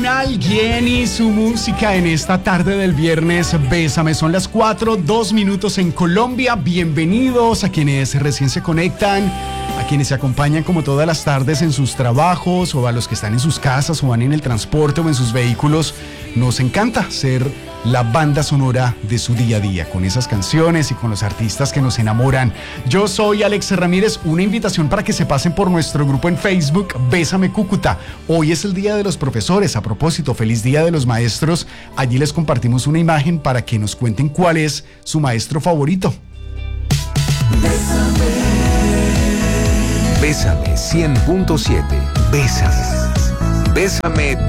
alguien y su música en esta tarde del viernes. Bésame, son las 4:02 en Colombia. Bienvenidos a quienes recién se conectan, a quienes se acompañan como todas las tardes en sus trabajos, o a los que están en sus casas o van en el transporte o en sus vehículos. Nos encanta ser la banda sonora de su día a día, con esas canciones y con los artistas que nos enamoran. Yo soy Alex Ramírez, una invitación para que se pasen por nuestro grupo en Facebook, Bésame Cúcuta. Hoy es el Día de los Profesores, a propósito, feliz Día de los Maestros. Allí les compartimos una imagen para que nos cuenten cuál es su maestro favorito. Bésame 100.7. Bésame. Bésame